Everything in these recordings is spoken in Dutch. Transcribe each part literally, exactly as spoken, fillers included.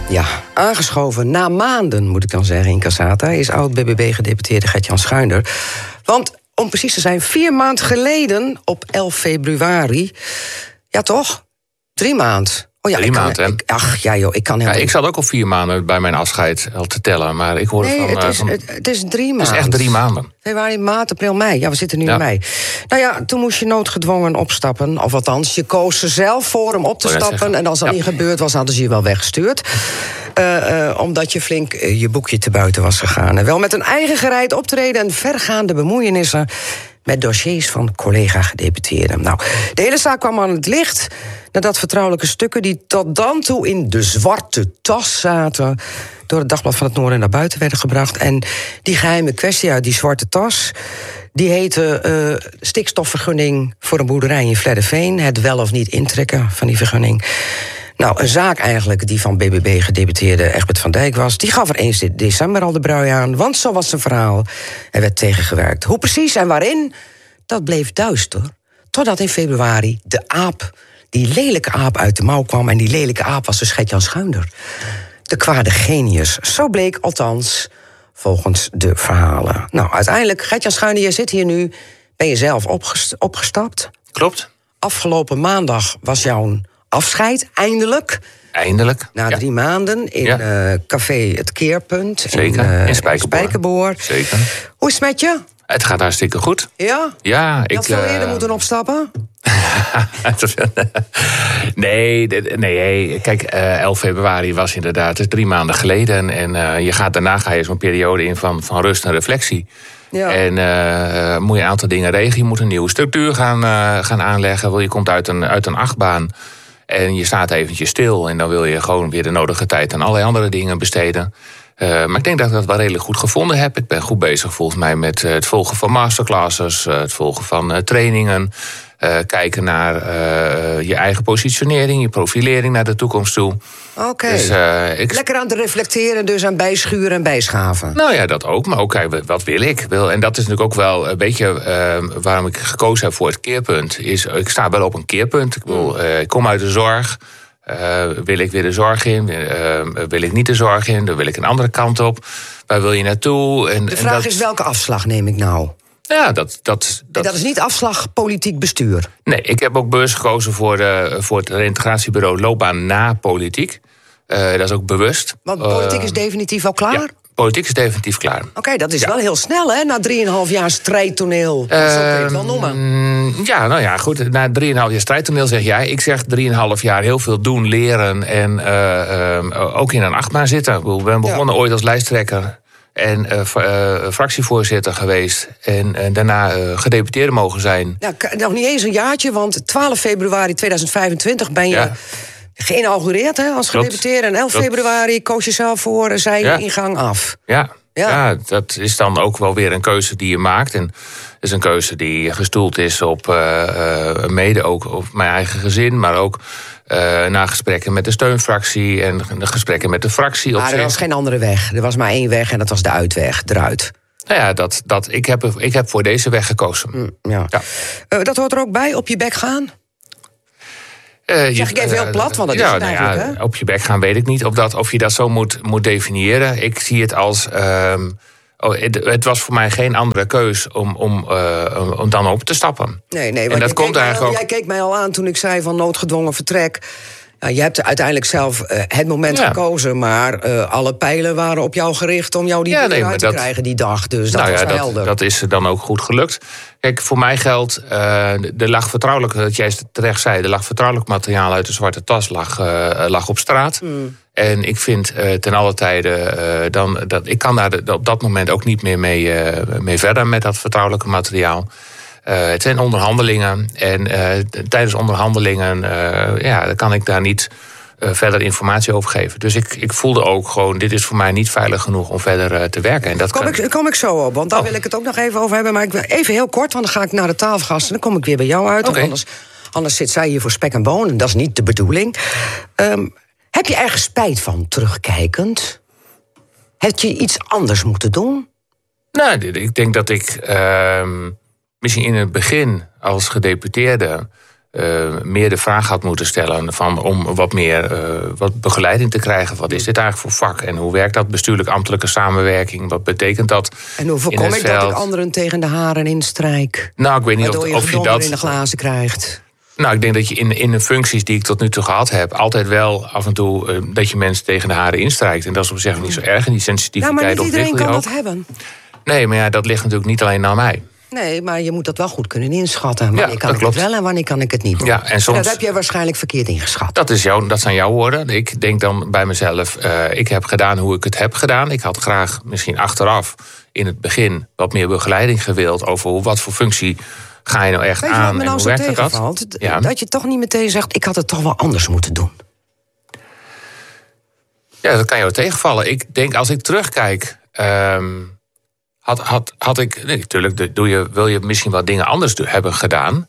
Ja, aangeschoven na maanden, moet ik dan zeggen, in Cassata... is oud-B B B-gedeputeerde Gert-Jan Schuinder. Want om precies te zijn, vier maanden geleden, op elf februari... ja, toch? Drie maanden. Oh ja, Drie maanden, hè? Ach, ja joh, ik kan helemaal... Ja, ik zat ook al vier maanden bij mijn afscheid al te tellen. Maar ik hoorde nee, van... het is, van... het, het is drie maanden. Het is echt drie maanden. Februari, maart, april, mei. Ja, we zitten nu ja. in mei. Nou ja, toen moest je noodgedwongen opstappen. Of althans, je koos er zelf voor om op te stappen. En als dat ja. niet gebeurd was, hadden ze je wel weggestuurd. Uh, uh, omdat je flink uh, je boekje te buiten was gegaan. En wel met een eigen gereid optreden en vergaande bemoeienissen... met dossiers van collega-gedeputeerden. Nou, de hele zaak kwam aan het licht... nadat vertrouwelijke stukken die tot dan toe in de zwarte tas zaten... door het Dagblad van het Noorden naar buiten werden gebracht. En die geheime kwestie uit die zwarte tas... die heette uh, stikstofvergunning voor een boerderij in Vledderveen... het wel of niet intrekken van die vergunning... Nou, een zaak eigenlijk die van B B B-gedeputeerde Egbert van Dijk was... die gaf er eens december al de brui aan, want zo was zijn verhaal. Er werd tegengewerkt. Hoe precies en waarin, dat bleef duister. Totdat in februari de aap, die lelijke aap uit de mouw kwam... en die lelijke aap was dus Gert-Jan Schuinder. De kwade genius. Zo bleek althans volgens de verhalen. Nou, uiteindelijk, Gert-Jan Schuinder, je zit hier nu... ben je zelf opgest- opgestapt. Klopt. Afgelopen maandag was jouw... afscheid, eindelijk. Eindelijk. Na drie ja. maanden in ja. uh, café Het Keerpunt. Zeker, in, uh, in Spijkerboor. Spijkerboor. Zeker. Hoe is het met je? Het gaat hartstikke goed. Ja? Ja. Je had veel uh... eerder moeten opstappen? nee, nee, kijk, uh, elf februari was inderdaad dus drie maanden geleden. En uh, je gaat, daarna ga je zo'n periode in van, van rust en reflectie. Ja. En uh, moet je een aantal dingen regelen. Je moet een nieuwe structuur gaan, uh, gaan aanleggen. Je komt uit een, uit een achtbaan en je staat eventjes stil. En dan wil je gewoon weer de nodige tijd aan allerlei andere dingen besteden. Uh, maar ik denk dat ik dat wel redelijk goed gevonden heb. Ik ben goed bezig volgens mij met uh, het volgen van masterclasses... Uh, het volgen van uh, trainingen... Uh, kijken naar uh, je eigen positionering, je profilering naar de toekomst toe. Oké. Okay. Dus, uh, ik... Lekker aan te reflecteren, dus aan bijschuren en bijschaven. Nou ja, dat ook. Maar ook, kijk, wat wil ik? En dat is natuurlijk ook wel een beetje uh, waarom ik gekozen heb voor het keerpunt. Is, ik sta wel op een keerpunt. Ik, bedoel, uh, ik kom uit de zorg. Uh, wil ik weer de zorg in? Uh, wil ik niet de zorg in? Dan wil ik een andere kant op. Waar wil je naartoe? En, de vraag en dat... is, welke afslag neem ik nou? Ja, dat, dat, dat... dat is niet afslag politiek bestuur. Nee, ik heb ook bewust gekozen voor, de, voor het reintegratiebureau loopbaan na politiek. Uh, dat is ook bewust. Want politiek is definitief al klaar? Ja, politiek is definitief klaar. Oké, okay, dat is ja. wel heel snel, hè? Na drieënhalf jaar strijdtoneel. Uh, Zo kun je het wel noemen. Ja, nou ja, goed. Na drieënhalf jaar strijdtoneel zeg jij. Ik zeg drieënhalf jaar heel veel doen, leren... en uh, uh, ook in een achtbaan zitten. Ik ben begonnen ja. ooit als lijsttrekker... en uh, uh, fractievoorzitter geweest. En uh, daarna uh, gedeputeerde mogen zijn. Ja, nog niet eens een jaartje, want twaalf februari tweeduizend vijfentwintig ben je... Ja. geïnaugureerd hè, als gedeputeerde. En elf februari koos je zelf voor zijn ja. ingang af. Ja. Ja. ja, dat is dan ook wel weer een keuze die je maakt. En dat is een keuze die gestoeld is op uh, uh, mede ook op mijn eigen gezin... maar ook uh, na gesprekken met de steunfractie en de gesprekken met de fractie. Maar er was geen andere weg. Er was maar één weg en dat was de uitweg, eruit. Nou ja, dat, dat, ik, heb, ik heb voor deze weg gekozen. Mm, ja. Ja. Uh, dat hoort er ook bij, op je bek gaan? Uh, je, zeg ik even heel plat, want dat ja, is het nou eigenlijk, ja, hè? Op je bek gaan weet ik niet of, dat, of je dat zo moet, moet definiëren. Ik zie het als... Um, oh, het, het was voor mij geen andere keus om, om, uh, om dan op te stappen. Nee, nee, want en dat je komt eigenlijk al, ook... jij keek mij al aan toen ik zei van noodgedwongen vertrek... Ja, je hebt uiteindelijk zelf uh, het moment ja. gekozen... maar uh, alle pijlen waren op jou gericht om jou die ja, nee, uit te dat, krijgen die dag. Dus dat nou was ja, wel dat, helder. Dat is dan ook goed gelukt. Kijk, voor mij geldt, uh, er lag vertrouwelijk... dat jij terecht zei, er lag vertrouwelijk materiaal uit de zwarte tas... lag, uh, lag op straat. Mm. En ik vind uh, ten alle tijde... Uh, dan, dat, ik kan daar de, op dat moment ook niet meer mee, uh, mee verder... met dat vertrouwelijke materiaal. Uh, het zijn onderhandelingen. En uh, tijdens onderhandelingen uh, ja, kan ik daar niet uh, verder informatie over geven. Dus ik, ik voelde ook gewoon, dit is voor mij niet veilig genoeg om verder uh, te werken. En dat kom, kan... ik, kom ik zo op, want daar oh. wil ik het ook nog even over hebben. Maar ik, even heel kort, want dan ga ik naar de tafelgast... en dan kom ik weer bij jou uit. Okay. Anders, anders zit zij hier voor spek en bonen. En dat is niet de bedoeling. Um, heb je ergens spijt van, terugkijkend? Heb je iets anders moeten doen? Nou, ik denk dat ik... Uh, misschien in het begin als gedeputeerde uh, meer de vraag had moeten stellen van om wat meer uh, wat begeleiding te krijgen. Wat is dit eigenlijk voor vak? En hoe werkt dat bestuurlijk-ambtelijke samenwerking? Wat betekent dat? En hoe voorkom ik dat ik anderen tegen de haren instrijk? Nou, ik weet niet of, je of je dat in de glazen krijgt. Nou, ik denk dat je in, in de functies die ik tot nu toe gehad heb, altijd wel af en toe uh, dat je mensen tegen de haren instrijkt. En dat is op zich niet zo erg. En die sensitiviteit. Ja, maar niet iedereen kan ook. dat hebben. Nee, maar ja, dat ligt natuurlijk niet alleen aan mij. Nee, maar je moet dat wel goed kunnen inschatten. Wanneer ja, kan ik klopt. het wel en wanneer kan ik het niet? Ja, en, soms, en dat heb jij waarschijnlijk verkeerd ingeschat. Dat, is jou, dat zijn jouw woorden. Ik denk dan bij mezelf, uh, ik heb gedaan hoe ik het heb gedaan. Ik had graag misschien achteraf in het begin wat meer begeleiding gewild over hoe, wat voor functie ga je nou echt Weet je aan wat me en nou hoe zo werkt dat? tegenvalt? Ja. Dat je toch niet meteen zegt, ik had het toch wel anders moeten doen. Ja, dat kan jou tegenvallen. Ik denk, als ik terugkijk, um, had, had, had ik... Nee, natuurlijk doe je, wil je misschien wel dingen anders hebben gedaan.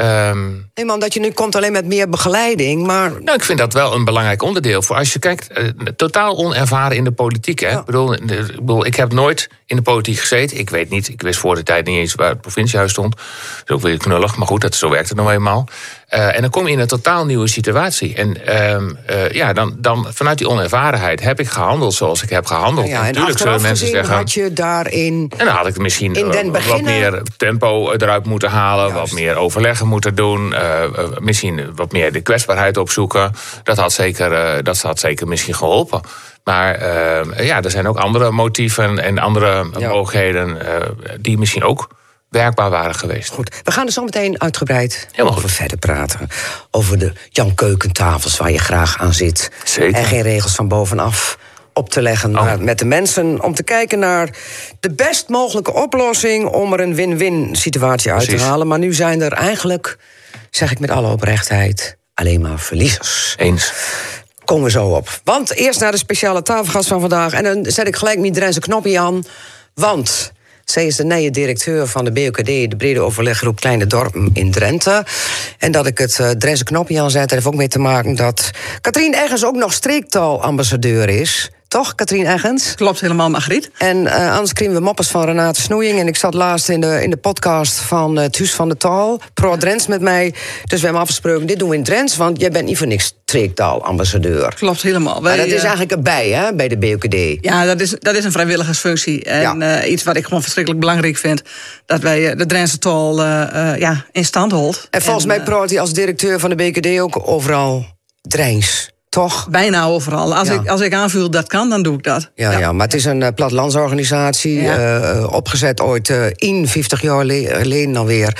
Um, nee, maar omdat je nu komt alleen met meer begeleiding, maar... Nou, ik vind dat wel een belangrijk onderdeel. Voor als je kijkt, uh, totaal onervaren in de politiek. Hè? Ja. Ik, bedoel, ik bedoel, ik heb nooit in de politiek gezeten. Ik weet niet, ik wist voor de tijd niet eens waar het provinciehuis stond. Dat is ook weer knullig, maar goed, dat, zo werkt het nou eenmaal. Uh, en dan kom je in een totaal nieuwe situatie. En uh, uh, ja, dan, dan vanuit die onervarenheid heb ik gehandeld zoals ik heb gehandeld. Ja, ja, en natuurlijk zullen mensen zeggen, had je daarin... En dan had ik misschien in den uh, beginnen, wat meer tempo eruit moeten halen. Juist. Wat meer overleggen moeten doen. Uh, uh, misschien wat meer de kwetsbaarheid opzoeken. Dat had zeker, uh, dat had zeker misschien geholpen. Maar uh, ja, er zijn ook andere motieven en andere ja. mogelijkheden uh, die misschien ook werkbaar waren geweest. Goed, we gaan er zo meteen uitgebreid Helemaal over goed. verder praten. Over de Jan Keukentafels waar je graag aan zit. Zeker. En geen regels van bovenaf op te leggen, oh. maar met de mensen om te kijken naar de best mogelijke oplossing om er een win-win situatie uit Precies. te halen. Maar nu zijn er eigenlijk, zeg ik met alle oprechtheid, alleen maar verliezers. Eens. Komen we zo op. Want eerst naar de speciale tafelgast van vandaag. En dan zet ik gelijk mijn Drentse knopje aan. Want zij is de nieuwe directeur van de B O K D, de Brede Overleggroep Kleine Dorpen in Drenthe. En dat ik het uh, Drentse knopje aanzet, heeft ook mee te maken dat Katrien Eggens ook nog streektalambassadeur is. Toch, Katrien Eggens? Klopt helemaal, Margriet. En uh, anders kregen we moppers van Renate Snoeijing. En ik zat laatst in de, in de podcast van uh, het Huis van de Taal, Pro Drents met mij. Dus we hebben afgesproken, dit doen we in Drents, want jij bent niet voor niks streektaalambassadeur. Klopt helemaal. Wij, maar dat is uh, eigenlijk erbij, hè, bij de B O K D. Ja, dat is, dat is een vrijwilligersfunctie. En ja. uh, iets wat ik gewoon verschrikkelijk belangrijk vind, dat wij uh, de Drentse taal uh, uh, ja, in stand houden. En volgens en, mij uh, praat hij als directeur van de B O K D ook overal Drents. Toch? Bijna overal. Als, ja. ik, als ik aanvul dat kan, dan doe ik dat. Ja, ja. ja maar het is een uh, plattelandsorganisatie. Ja. Uh, opgezet ooit uh, eenenvijftig jaar geleden alweer.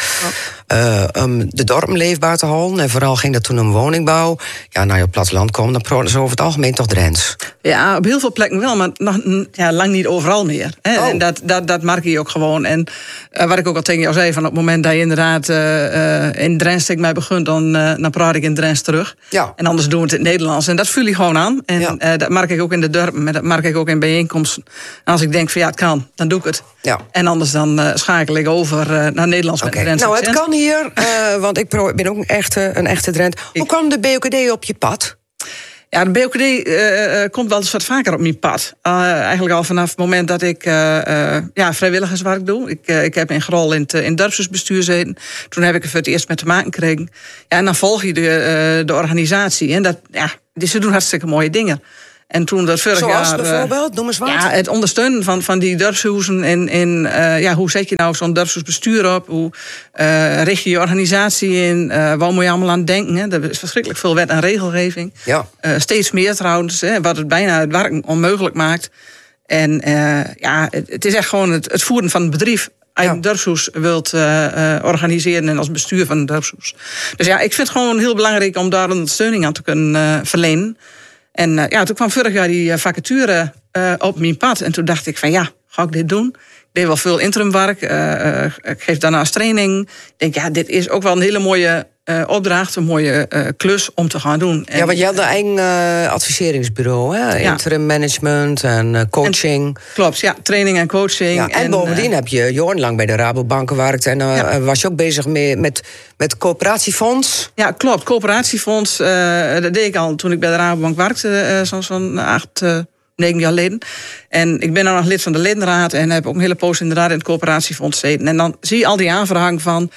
Uh, um, de dorpen leefbaar te houden. En vooral ging dat toen om woningbouw. Ja, naar je platteland komen, dan praten ze over het algemeen toch Drents. Ja, op heel veel plekken wel, maar nog ja, lang niet overal meer. Hè. Oh. En dat, dat, dat merk je ook gewoon. En uh, wat ik ook al tegen jou zei, van op het moment dat je inderdaad uh, uh, in Drents mij begint, dan, uh, dan praat ik in Drents terug. Ja. En anders doen we het in het Nederlands. En dat vul je gewoon aan. En ja. uh, dat merk ik ook in de dorpen. En dat merk ik ook in bijeenkomsten. En als ik denk van ja, het kan, dan doe ik het. Ja. En anders dan uh, schakel ik over uh, naar Nederlands okay. met Drents. Nou, het kan hier, uh, want ik ben ook een echte, een echte Drent. Hoe kwam de B O K D op je pad? Ja, de B O K D uh, komt wel eens wat vaker op mijn pad. Uh, eigenlijk al vanaf het moment dat ik uh, uh, ja, vrijwilligerswerk doe. Ik, uh, ik heb in Grol in het, in het dorpsbestuur gezeten. Toen heb ik er voor het eerst mee te maken gekregen. Ja, en dan volg je de, uh, de organisatie. En dat, ja, dus ze doen hartstikke mooie dingen. En toen dat vorig Zoals jaar, bijvoorbeeld? Noem eens wat. Ja, het ondersteunen van, van die dorpshuizen. En, en uh, ja, hoe zet je nou zo'n dorpsbestuur op? Hoe uh, richt je je organisatie in? Uh, waar moet je allemaal aan denken? Hè? Er is verschrikkelijk veel wet en regelgeving. Ja. Uh, steeds meer trouwens, hè, wat het bijna het werk onmogelijk maakt. En uh, ja, het, het is echt gewoon het, het voeren van het bedrijf. Als je een dorpshuis wilt uh, uh, organiseren en als bestuur van een dorpshuis. Dus ja, ik vind het gewoon heel belangrijk om daar een ondersteuning aan te kunnen uh, verlenen. En uh, ja, toen kwam vorig jaar die uh, vacature uh, op mijn pad. En toen dacht ik van ja, ga ik dit doen? Ik deed wel veel interimwerk. Uh, uh, ik geef daarnaast training. Ik denk ja, dit is ook wel een hele mooie uh, opdracht. Een mooie uh, klus om te gaan doen. En, ja, want je had een eigen uh, adviseringsbureau. Hè? Ja. Interim management en uh, coaching. En, klopt, ja. Training en coaching. Ja, en, en bovendien uh, heb je jarenlang bij de Rabobank gewerkt. En uh, ja. was je ook bezig mee, met, met coöperatiefonds? Ja, klopt. Coöperatiefonds. Uh, dat deed ik al toen ik bij de Rabobank werkte. Uh, zo'n zo'n acht... Uh, negen jaar geleden. En ik ben dan nog lid van de ledenraad en heb ook een hele poos inderdaad in het coöperatiefonds gezeten. En dan zie je al die aanvragen van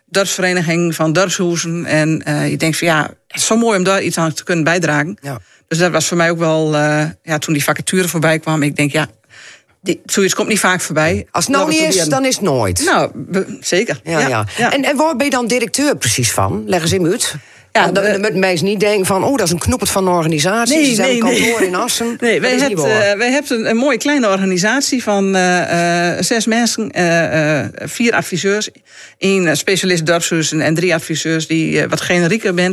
dorpsvereniging van dorpshuizen. En uh, je denkt van ja, het is zo mooi om daar iets aan te kunnen bijdragen. Ja. Dus dat was voor mij ook wel, uh, ja, toen die vacature voorbij kwam, ik denk ja, die, zoiets komt niet vaak voorbij. Als het nou niet is, dan is het nooit. Nou, be, zeker. Ja, ja. Ja. Ja. En, en waar ben je dan directeur precies van? Leg eens in uit. Ja, dan moeten mensen niet denken van, oh, dat is een knoepert van een organisatie. Nee, ze zijn nee, een kantoor nee. in Assen. Nee, wij hebben uh, wij hebben een, een mooie kleine organisatie van uh, uh, zes mensen, uh, uh, vier adviseurs, één specialist dorpshuizen en drie adviseurs die uh, wat generieker bent.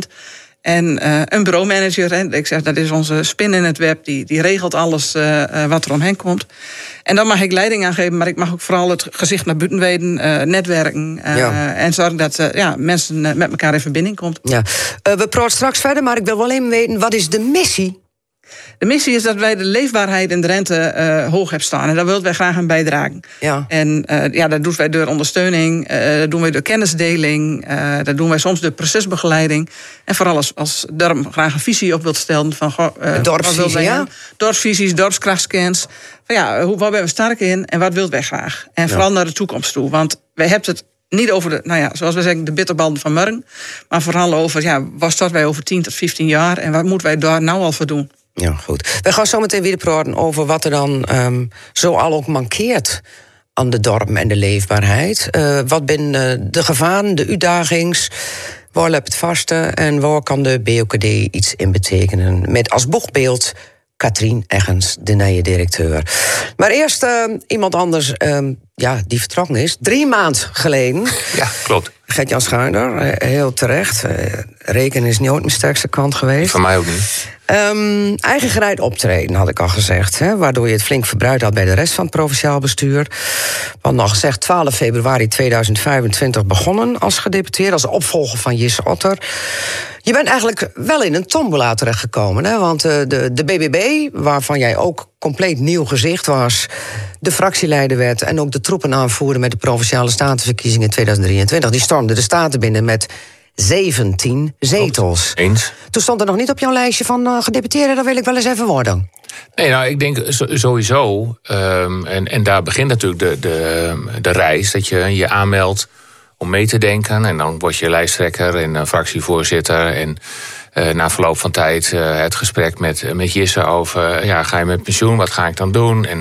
En uh, een bureaumanager, hè, ik zeg, dat is onze spin in het web, die, die regelt alles uh, uh, wat er omheen komt. En dan mag ik leiding aan geven, maar ik mag ook vooral het gezicht naar buiten weten, uh, netwerken uh, ja. en zorgen dat uh, ja, mensen uh, met elkaar in verbinding komt. Ja. Uh, we praten straks verder, maar ik wil wel even weten, wat is de missie? De missie is dat wij de leefbaarheid in Drenthe uh, hoog hebben staan. En daar willen wij graag aan bijdragen. Ja. En uh, ja, dat doen wij door ondersteuning, uh, dat doen wij door kennisdeling, uh, dat doen wij soms door procesbegeleiding. En vooral als, als dorp graag een visie op wilt stellen. Van, goh, uh, dorpsvisie, ja? Dorpsvisies, dorpskrachtscans. Van ja, hoe, waar ben we sterk in en wat willen wij graag? En ja. vooral naar de toekomst toe. Want wij hebben het niet over de, nou ja, zoals wij zeggen, de bitterbanden van morgen. Maar vooral over, ja, wat starten wij over tien tot vijftien jaar en wat moeten wij daar nou al voor doen? Ja, goed. We gaan zo meteen weer praten over wat er dan um, zo al ook mankeert aan de dorpen en de leefbaarheid. Uh, wat zijn uh, de gevaren, de uitdagings, waar loopt het vaste en waar kan de B O K D iets in betekenen? Met als boegbeeld Katrien Eggens, de nieuwe directeur. Maar eerst uh, iemand anders um, ja, die vertrokken is. Drie maanden geleden. Ja, klopt. Gert-Jan Schuinder, heel terecht. Uh, rekenen is nooit mijn sterkste kant geweest. Voor mij ook niet. Um, eigen gereid optreden, had ik al gezegd. Hè, waardoor je het flink verbruikt had bij de rest van het provinciaal bestuur. We hadden al gezegd, twaalf februari tweeduizend vijfentwintig begonnen als gedeputeerde, als opvolger van Jisse Otter. Je bent eigenlijk wel in een tombola terechtgekomen. Hè, want uh, de, de B B B, waarvan jij ook compleet nieuw gezicht was, de fractieleider werd en ook de troepen aanvoerde met de provinciale statenverkiezingen in tweeduizend drieëntwintig... die stormde de staten binnen met zeventien zetels. Eens. Toen stond er nog niet op jouw lijstje van uh, gedeputeerde, daar wil ik wel eens even worden. Nee, nou, ik denk sowieso, um, en, en daar begint natuurlijk de, de, de reis, dat je je aanmeldt om mee te denken. En dan word je lijsttrekker en uh, fractievoorzitter. En uh, na verloop van tijd uh, het gesprek met, met Jisse over, ja, ga je met pensioen, wat ga ik dan doen? En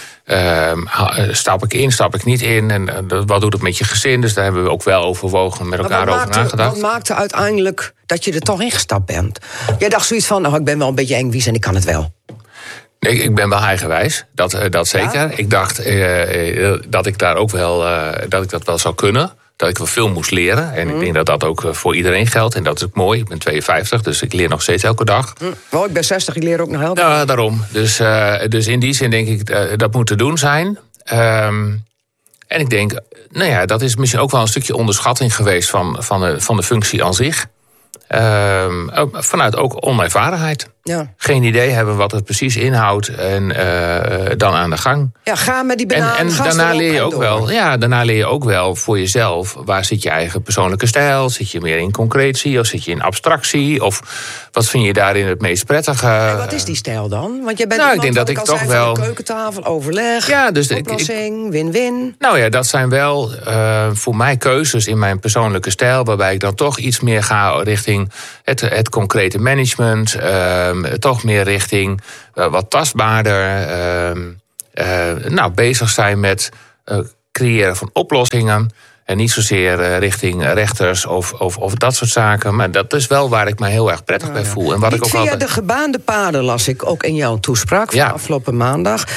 Uh, stap ik in, stap ik niet in? En uh, wat doet het met je gezin? Dus daar hebben we ook wel overwogen, met elkaar over maakte, nagedacht. Wat maakte uiteindelijk dat je er toch ingestapt bent? Jij dacht zoiets van, nou, ik ben wel een beetje engwies en ik kan het wel. Nee, ik ben wel eigenwijs, dat, uh, dat zeker. Ja? Ik dacht uh, uh, dat ik daar ook wel, uh, dat ik dat wel zou kunnen. Dat ik wel veel moest leren. En mm. ik denk dat dat ook voor iedereen geldt. En dat is ook mooi. Ik ben tweeënvijftig, dus ik leer nog steeds elke dag. Mm. Oh, ik ben zestig, ik leer ook nog heel veel. Ja, daarom. Dus, uh, dus in die zin denk ik, uh, dat moet te doen zijn. Um, en ik denk, nou ja, dat is misschien ook wel een stukje onderschatting geweest van, van, de, van de functie aan zich. Um, vanuit ook onervarenheid. Ja. Geen idee hebben wat het precies inhoudt en uh, dan aan de gang. Ja, ga met die banaan. En, en daarna leer je ook door. wel. Ja, daarna leer je ook wel voor jezelf. Waar zit je eigen persoonlijke stijl? Zit je meer in concretie of zit je in abstractie? Of wat vind je daarin het meest prettige? En wat is die stijl dan? Want je bent nou, ik denk dat ik toch wel keukentafel, overleg, ja, dus oplossing, win-win. Nou ja, dat zijn wel uh, voor mij keuzes in mijn persoonlijke stijl, waarbij ik dan toch iets meer ga richting het, het concrete management. Uh, toch meer richting uh, wat tastbaarder. Uh, uh, nou, bezig zijn met uh, creëren van oplossingen. En niet zozeer uh, richting rechters of, of, of dat soort zaken. Maar dat is wel waar ik me heel erg prettig ja, bij voel. En wat niet ik ook via altijd... de gebaande paden las ik ook in jouw toespraak van ja. afgelopen maandag.